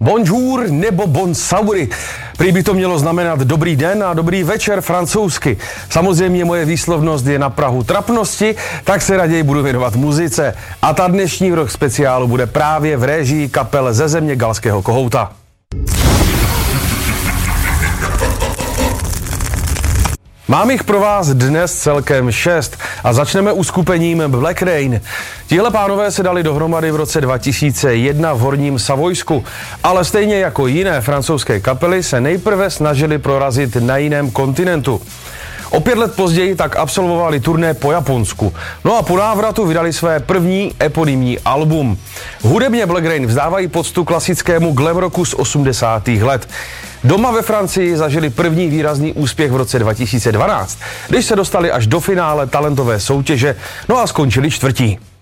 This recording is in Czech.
Bonjour nebo bonsoir. Prý by to mělo znamenat dobrý den a dobrý večer francouzsky. Samozřejmě moje výslovnost je na prahu trapnosti, tak se raději budu věnovat muzice. A ta dnešní rock speciálu bude právě v réžii kapel ze země galského kohouta. Mám jich pro vás dnes celkem 6 a začneme uskupením Black Rain. Tihle pánové se dali dohromady v roce 2001 v Horním Savojsku, ale stejně jako jiné francouzské kapely se nejprve snažili prorazit na jiném kontinentu. O 5 let později tak absolvovali turné po Japonsku. No a po návratu vydali své první eponymní album. Hudebně Black Rain vzdávají poctu klasickému glam rocku z 80. let. Doma ve Francii zažili první výrazný úspěch v roce 2012, když se dostali až do finále talentové soutěže, no a skončili čtvrtí.